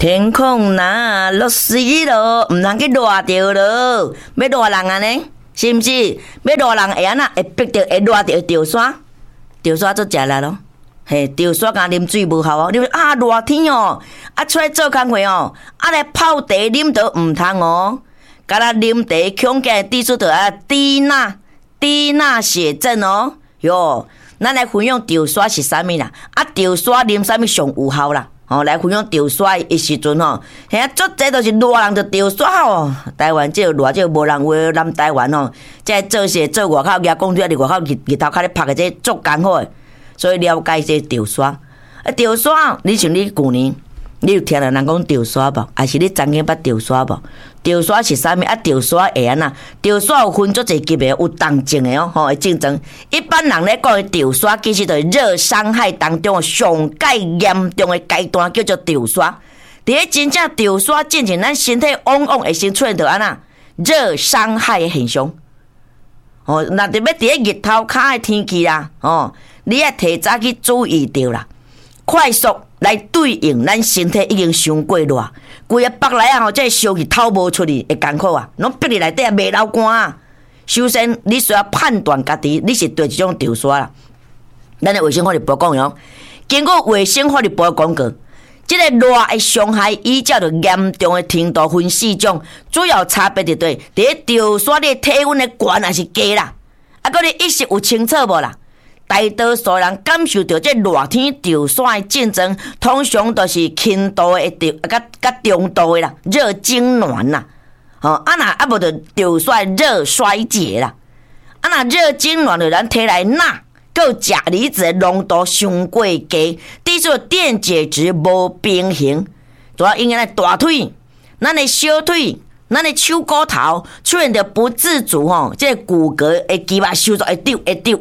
天空那落水咯，唔通去热着咯，要热人啊呢？是毋是？要热人会安那？会逼着会热着潮汕，潮汕做食力咯。嘿，潮汕甲啉水无效哦。你啊热天哦，出来做工课哦，来泡茶啉着唔通哦。甲咱啉茶恐惊滴出着低钠血症哦。哟，咱来分享潮汕是啥物啦？潮汕啉啥物上有效啦？来分享潮汕的时阵吼，嘿啊，足济都是热人着潮汕哦。台湾这热这无人话，南台湾吼，这做事做外口，举讲出来伫外口日头较咧晒的这足艰苦的，所以了解这潮汕。潮汕，你像你旧年，你有听到人讲潮汕无？还是你曾经捌潮汕无？潮汕是啥物？潮汕会安那？潮汕有分足济级别，有重症的哦，会竞争。一般人咧讲的潮汕，其实就是热伤害当中上介严重的阶段，叫做潮汕。伫个真正潮汕进前，咱身体往往会先出现着安那热伤害的现象。那特别伫个日头骹的天气啦，你要提早去注意着啦，快速来对应咱身体已经伤过热。规个腹内这烧气透无出去会艰苦啊，拢逼你内底袂流汗啊。首先，你需要判断家己你是对一种潮汕啦。咱的卫生福利部讲哟，经过卫生福利部的公告，这个热的伤害依照着严重的程度分四种，主要差别伫对，伫潮汕你体温的悬还是低啦？搁你意识有清楚无啦？大多数人感受到这热天潮汕的症状，通常都是轻度的甲中度的啦，热痉挛啦，若无就潮汕热衰竭啦，若热痉挛就咱体内钠佮钾离子的浓度上过低，导致电解质无平衡，主要因为咱大腿、咱的小腿、咱的手骨头出现着不自主这骨骼的肌肉收缩会丢，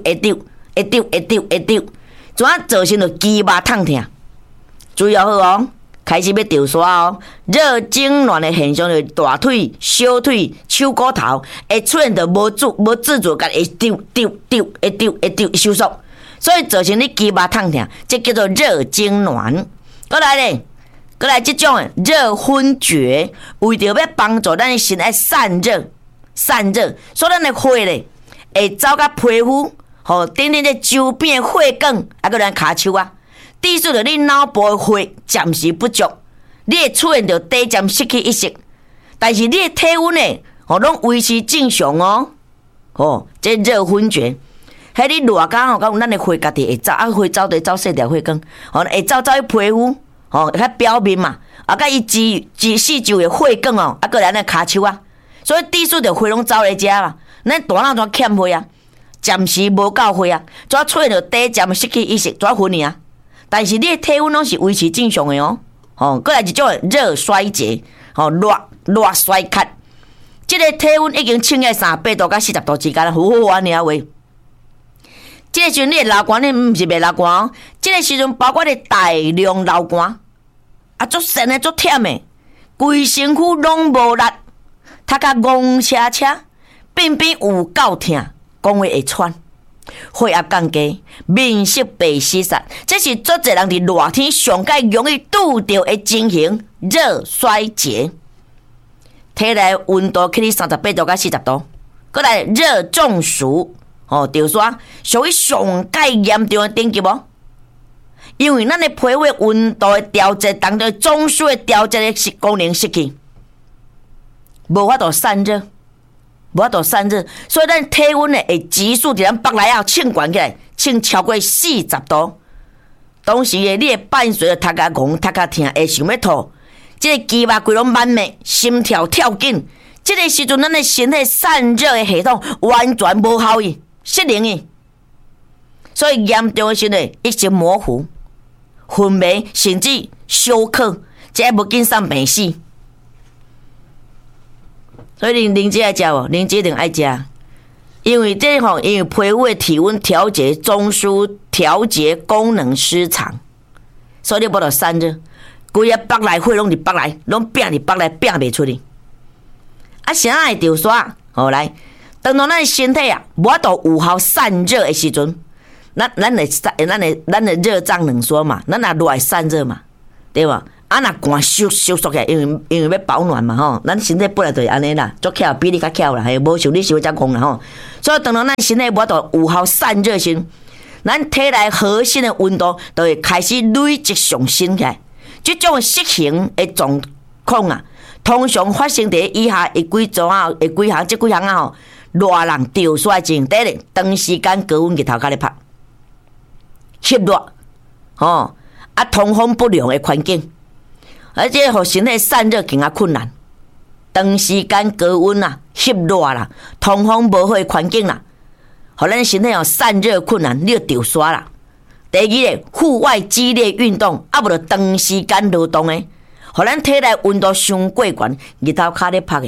怎啊造成着肌肉痛痛？注意好哦，开始要潮汕哦。热痉挛的现象就是大腿、小腿、手骨头会出现着无自主，甲会丢收缩，所以造成你肌肉痛痛，这叫做热痉挛。过来这种的热昏厥，为着要帮助咱的身体散热，所以咱的血咧会走到皮肤。顶顶这周边的血管，搁咱骹手啊，导致着你脑部的血暂时不足，你会出现着短暂失去意识，但是你的体温呢，拢维持正常哦。这热昏厥，迄你热甲讲咱的血家己会走，血走就走细条血管，会走去皮肤，较表面嘛，甲伊四周的血管搁咱的骹手啊，所以导致着血拢走来遮啦，咱大脑怎欠血啊？暂时无够血啊，怎出现着短暂失去意识，怎昏去啊？但是你的体温拢是维持正常的哦。过来一种热衰竭，热衰竭，这个体温已经升到38度到40度之间啦，好安尼啊喂。这个时阵你会流汗，你毋是袂流汗哦。这个时阵包括你大量流汗，足神的足忝的，规身躯拢无力，他甲戆车，边有够痛。讲话会喘，血压降低，面色白失色，这是足侪人伫热天上界容易拄到的情形，热衰竭。体内温度去到38度到40度，过来热中暑，潮汕属于上界严重的等级无？因为咱的皮肤温度的调节当中，中枢的调节的功能失去，无法度散热。所以咱体温呢会急速伫咱腹内升悬起来，升超过40度。当时呢，你会伴随着头壳戆、头壳痛，会想要吐，这个肌肉规拢慢慢，心跳跳紧。这个时阵，咱的身体散热的系统完全无效伊，失灵伊，所以严重的时候一直模糊、昏迷，甚至休克，这无紧送病死。所以玲姐爱食无？玲姐一定爱食，因为这因为皮肤的体温调节中枢调节功能失常，所以你无得散热，规个腹内血拢伫腹内，拢拼伫腹内，拼袂出去。啥会潮汕？来，当咱的身体无法度有效散热的时阵，咱的热胀冷缩嘛，咱也热会散热嘛，对吧？ 啊，若寒收缩起来，因为要保暖嘛吼，咱身体本来就是安尼啦，足巧比你较巧啦，嘿，无像你想遮戆啦吼。所以当然咱身体无度有效散热性，咱体内核心的温度就会开始累积上升起来。这种失衡的状况啊，通常发生在以下的几组啊，这几项啊吼，热人潮湿症，第一，长时间高温日头下咧晒，湿热，吼，啊，通风不良的环境，而且互身体散热更加困难。长时间高温啦、湿热啦、通风无好的环境啦，互咱身体散热困难，你就潮湿啦。第二个，户外激烈运动，啊无就长时间劳动的，互咱体内温度伤过悬，日头骹咧晒的。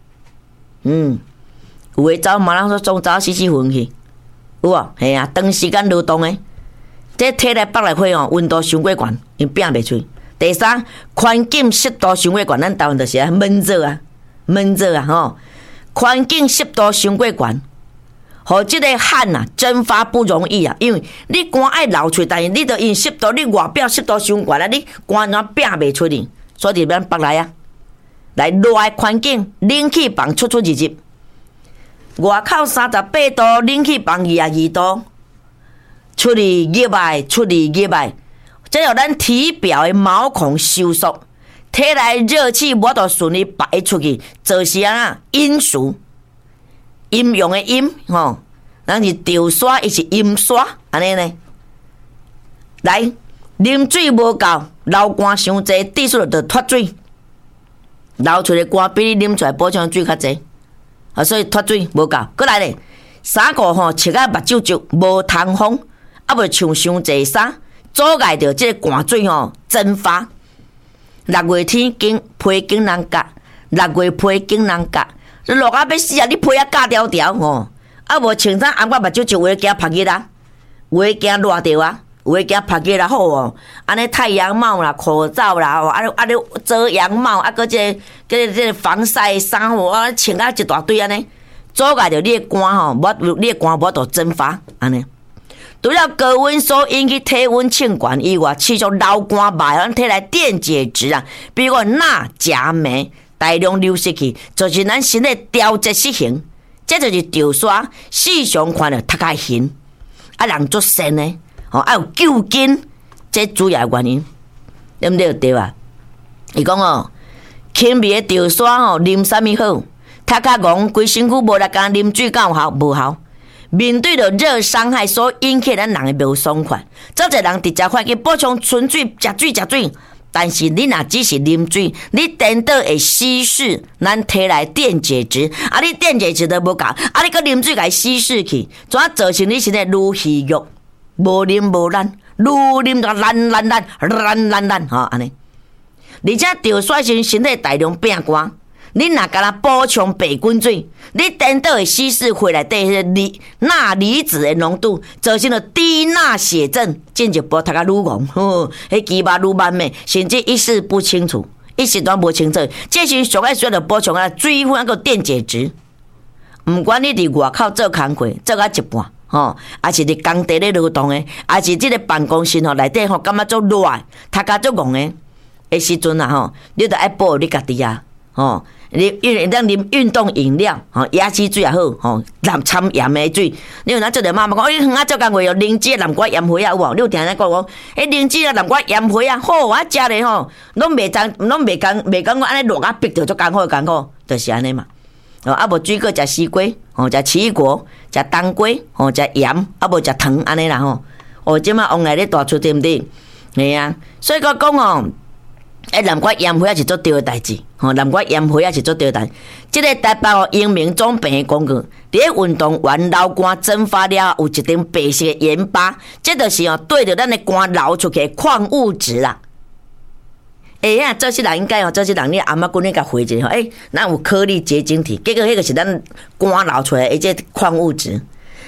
有诶走马上说中早洗粉去，有无？系啊，长时间劳动的，这体内北来火温度伤过悬，因拼袂出。第三，环境湿度伤过悬，咱台湾就是闷热啊吼，环境湿度伤过悬。互即个汗啊蒸发不容易啊，因为你汗爱流出，但是你着因湿度，你外表湿度伤悬啊，你汗怎拼袂出去，所以咱北来啊，来热的环境，冷气房出入，外口38度，冷气房22度，出入热的，这互咱体表的毛孔收缩，体内热气无法顺利排出去，造成阴暑。阴阳的阴吼，咱是潮湿，伊是阴刷，安尼呢？来，啉水无够，流汗伤济，滴出就脱水，流出的汗比你啉出来补充水较济，啊，所以脱水无够。过来咧，3个吼，切啊目睭足，无通风，啊无穿伤济衫，阻碍着即个汗水吼蒸发。6月天皮经人夹，6月皮经人夹。热啊要死啊！你皮啊夹条条吼，啊无穿衫红我目睭就有诶惊晒日啊，有诶惊热着啊，有诶惊晒日啊好哦。安尼太阳帽啦、口罩啦，啊你遮阳帽啊，搁即个防晒衫吼，啊穿啊一大堆安尼，阻碍着你诶汗吼，你诶汗无度蒸发安尼。除了高温所引起体温升悬以外，持续流汗脉，咱体内电解质啊，比如讲钠、钾、镁。大量流失去，就是咱身体调节失衡，这就是潮湿、四常看了头壳晕，啊人足神呢，吼啊有救筋，这主要原因，对不对？对吧？伊讲哦，轻微的潮湿吼，啉啥物好？头壳戆，规身躯无力干，啉水敢有效？无效。面对着热伤害所引起咱人的无爽快，做侪人直接发去补充纯水，食水。但是你若只是啉水，你颠倒会稀释咱体内电解质，啊，你电解质都无够，啊，你搁啉水甲伊稀释去，怎造成你身体愈虚弱，无啉无力，愈啉就烂，吼安尼。而且潮湿时身体大量变寒，你若甲它补充白滚水，你颠倒会稀释血内底迄钠离子的浓度，造成了低钠血症，进一步头壳愈戆，迄肌肉愈慢咩，甚至意识不清楚，一时段无清楚。这时上爱需要补充水分个电解质。毋管你伫外口做工课做到一半，吼，还是伫工地咧劳动的，还是即个办公室吼内底吼感觉足热，头壳足戆的，的时阵啊吼，你着爱保护你家己啊，吼。你因为咱啉运动饮料，吼，椰子水也好，吼，掺盐的水。你有哪做着妈妈讲，远啊做工课用灵芝、南瓜、盐花啊，有无？你有听人讲讲，灵芝啊、南瓜、盐花啊，好啊，食咧吼，拢袂讲我安尼热啊，逼着足艰苦，就是安尼嘛。啊无水果食西瓜，吼，食奇异果，食冬瓜，吼，食盐，啊无食糖安尼啦吼。哦，即马往来咧大出对毋对？系啊，所以我讲哦。南瓜盐花也是做对的代志，吼，南瓜盐花也是做对的代志。这个台北英明总病的广告，伫运动完流汗蒸发了，有一点白色的盐巴，这就是对着咱的汗流出去的矿物质啦。做些人应该做些人你阿嬷讲你甲回一下，咱有颗粒结晶体，结果迄个是咱汗流出来的这矿物质。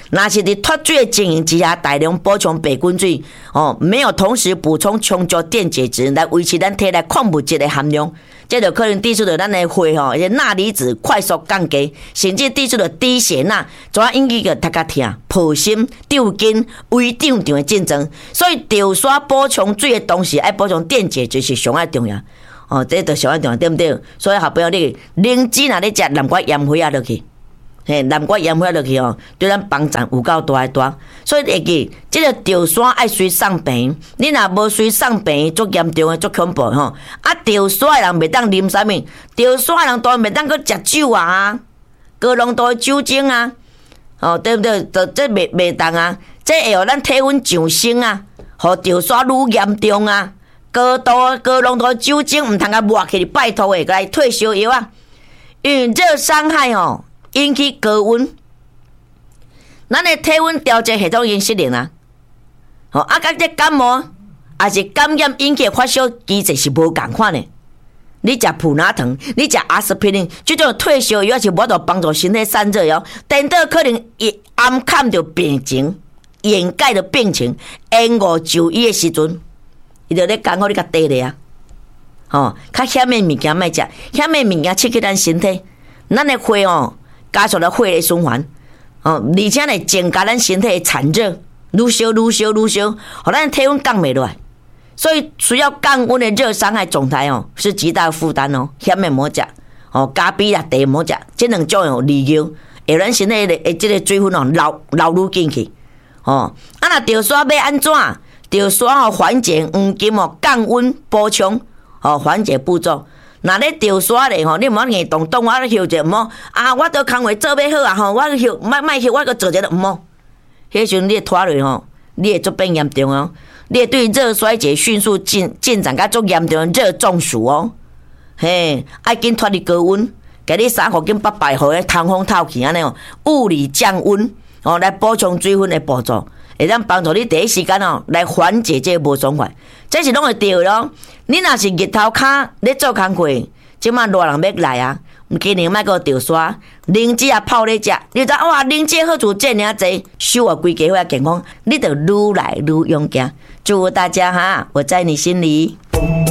若是伫脱水的情形之下，大量补充白滚水，没有同时补充充足电解质来维持咱体内矿物质的含量，这就可能致使到咱的血钠离子快速降低，甚至致使到低血钠，怎啊引起个头壳痛、抱心、抽筋、胃胀胀的症状。所以潮刷补充水的同时，爱补充电解质是上爱重要。这就上爱重要，对不对？所以小朋友你灵芝若咧食南瓜盐花落去。南瓜盐花落去对咱帮助有够大。所以会记，这个潮刷爱随送病，你若无随送病，足严重的、足恐怖吼。潮刷的人袂当啉啥物？潮刷的人当然袂当去食酒啊，高浓度的酒精啊，对不对？这袂当啊，这会互咱体温上升啊，互潮刷愈严重啊。高浓度的酒精毋通甲抹起，拜托诶，来退烧药啊，因为热伤害引起高温，咱的体温调节系统已经失灵啊！甲这感冒也是感染引起的发烧机制是无共款的。你食普拿疼，你食阿司匹林，这种退烧药是无法度帮助身体散热哦，等到可能暗看着病情，掩盖着病情，延误就医的时阵，伊就咧讲好你甲缀咧啊！较险的物件莫食，险的物件刺激咱身体，咱的血加速了血液循环，而且呢增加咱身体的产热，愈烧，互咱体温降袂落来，所以需要降温的热伤害状态是极大的负担险的莫食，咖啡啦茶莫食，这两种利尿，会咱身体的这个水分流入进去，若潮刷要安怎？潮刷缓解黄金降温补充，缓解步骤。若咧潮刷咧你毋好硬动，我咧休者毋好我都工课做要好啊我休莫休，我搁做一个毋好。迄时阵你拖落你会足变严重你会对热衰竭迅速进展甲足严重的热中暑爱紧脱离高温，给你3公斤8百毫的通风透气安尼物理降温来补充水分的步骤。会当帮助你第一时间来缓解这个无爽快，这是拢会对咯。你若是日头骹咧做工课，即马热人要来啊，今年莫个潮刷，灵芝也泡咧食，你知哇，灵芝好处这尔济，修啊规家伙健康，你就愈来愈勇敢。祝福大家我在你心里。